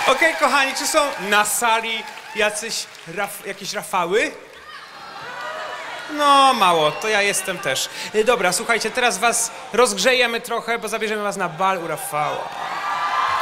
Okej, kochani, czy są na sali jakieś Rafały? No, mało, to ja jestem też. Dobra, słuchajcie, teraz was rozgrzejemy trochę, bo zabierzemy was na bal u Rafała.